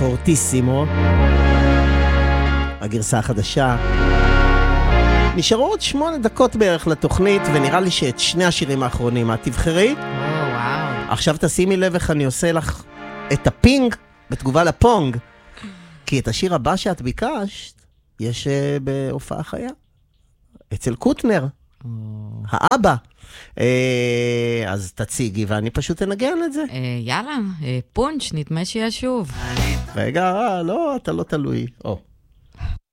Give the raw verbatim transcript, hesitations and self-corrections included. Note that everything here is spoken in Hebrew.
פורטיסימו, הגרסה החדשה. נשארו עוד שמונה דקות בערך לתוכנית, ונראה לי שאת שני השירים האחרונים את תבחרי. או, וואו. עכשיו תשימי לב איך אני עושה לך את הפינג בתגובה לפונג, כי את השיר הבא שאת ביקשת, יש uh, בהופעה חיה, אצל קוטנר, או. האבא. Uh, אז תציגי ואני פשוט אנגן את זה. אה, יאללה, אה, פונץ', נדמה שישוב. רגע, אה, לא, אתה לא תלוי. או.